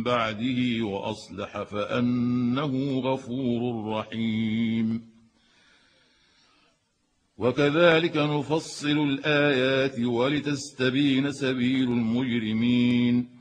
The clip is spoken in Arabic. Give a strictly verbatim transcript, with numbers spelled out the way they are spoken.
بعده وأصلح فأنه غفور رحيم. وكذلك نفصل الآيات ولتستبين سبيل المجرمين